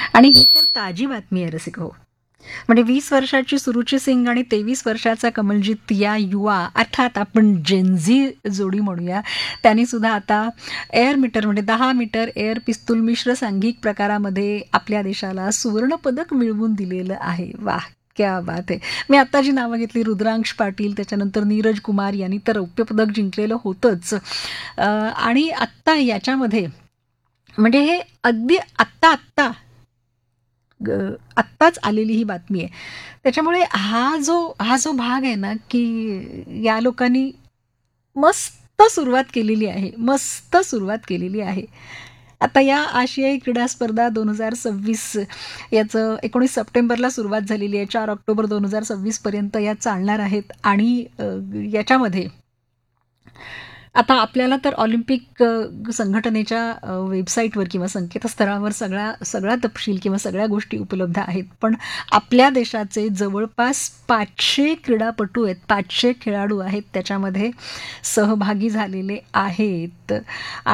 आणि ही तर ताजी बातमी आहे रसिक हो. म्हणजे 20 वर्षाची सुरुची सिंग आणि 23 वर्षाचा कमलजीत या युवा अर्थात आपण जेनझी जोडी म्हणूया, त्यांनी सुद्धा आता एअर मीटर म्हणजे 10 मीटर एअर पिस्तूल मिश्र सांघिक प्रकारामध्ये आपल्या देशाला सुवर्ण पदक मिळवून दिलेलं आहे. वाह, क्या बात आहे. मी आता जी नावं घेतली, रुद्रांश पाटील, त्याच्यानंतर नीरज कुमार यांनी तर रौप्य पदक जिंकलेलं होतंच. आणि आत्ता याच्यामध्ये म्हणजे हे अगदी आत्ता आत्ता आत्ताच आलेली ही बातमी आहे. त्याच्यामुळे हा जो भाग आहे ना, की या लोकांनी मस्त सुरुवात केलेली आहे. मस्त सुरुवात केलेली आहे. आता या आशियाई क्रीडा स्पर्धा 2026 याचं 19 सप्टेंबरला सुरुवात झालेली आहे. 4 ऑक्टोबर 2026 पर्यंत या चालणार आहेत आणि याच्यामध्ये आता आपल्याला तर ऑलिम्पिक संघटनेच्या वेबसाईटवर किंवा संकेतस्थळावर सगळा तपशील किंवा सगळ्या गोष्टी उपलब्ध आहेत. पण आपल्या देशाचे जवळपास 500 क्रीडापटू आहेत, 500 खेळाडू आहेत त्याच्यामध्ये सहभागी झालेले आहेत.